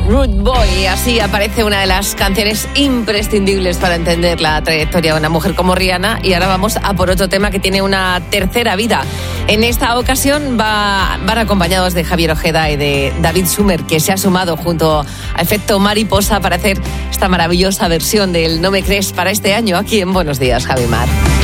Rude Boy, así aparece una de las canciones imprescindibles para entender la trayectoria de una mujer como Rihanna. Y ahora vamos a por otro tema que tiene una tercera vida. En esta ocasión van acompañados de Javier Ojeda y de David Sumer, que se ha sumado junto a Efecto Mariposa para hacer esta maravillosa versión del No me crees para este año aquí en Buenos Días, Javi Mar.